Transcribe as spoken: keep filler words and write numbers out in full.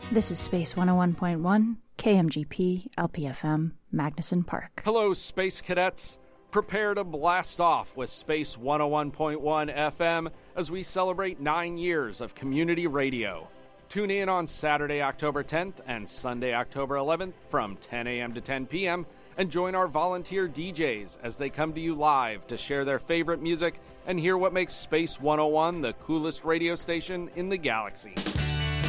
This is Space one oh one point one, K M G P, L P F M, Magnuson Park. Hello, Space Cadets. Prepare to blast off with Space one oh one point one F M as we celebrate nine years of community radio. Tune in on Saturday, October tenth and Sunday, October eleventh from ten a.m. to ten p.m. and join our volunteer D Js as they come to you live to share their favorite music and hear what makes Space one oh one the coolest radio station in the galaxy.